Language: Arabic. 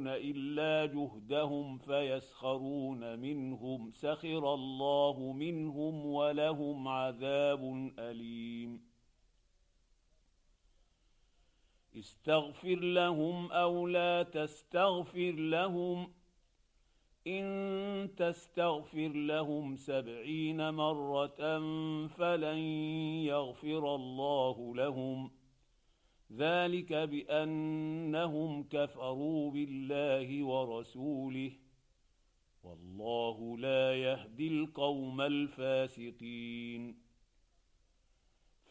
يريدون إلا جهدهم فيسخرون منهم سخر الله منهم ولهم عذاب أليم استغفر لهم أو لا تستغفر لهم إن تستغفر لهم 70 مرة فلن يغفر الله لهم ذلك بأنهم كفروا بالله ورسوله والله لا يهدي القوم الفاسقين